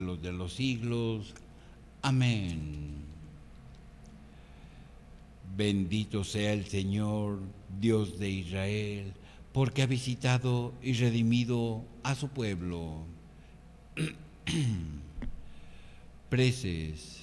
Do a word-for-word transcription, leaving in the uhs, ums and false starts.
los de los siglos. Amén. Bendito sea el Señor, Dios de Israel, porque ha visitado y redimido a su pueblo. Preces.